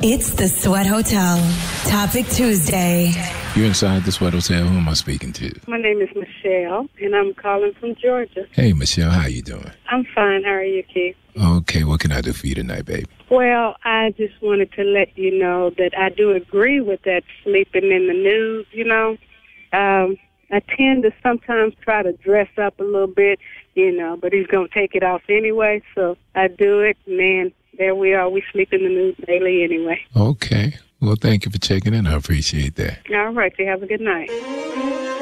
It's the Sweat Hotel. Topic Tuesday. You're inside the Sweat Hotel. Who am I speaking to? My name is Michelle, and I'm calling from Georgia. Hey, Michelle. How you doing? I'm fine. How are you, Keith? Okay. What can I do for you tonight, baby? Well, I just wanted to let you know that I do agree with that sleeping in the nude, I tend to sometimes try to dress up a little bit, but he's going to take it off anyway, so I do it, and then there we are. We sleep in the nude daily anyway. Okay. Well, thank you for checking in. I appreciate that. All right. You have a good night.